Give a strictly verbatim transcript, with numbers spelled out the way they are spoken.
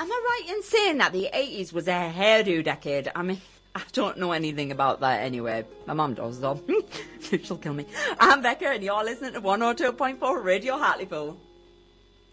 am I right in saying that the eighties was a hairdo decade? I mean, I don't know anything about that anyway. My mum does, though. She'll kill me. I'm Becca, and you're listening to one oh two point four Radio Hartlepool.